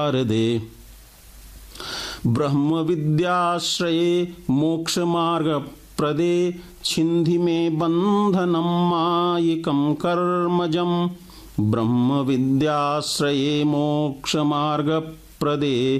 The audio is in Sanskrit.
शारदे ब्रह्मविद्याश्रये मोक्षमार्गप्रदे छिन्धि मे बन्धनं मायिकं कर्मजं ब्रह्मविद्याश्रये मोक्षमार्गप्रदे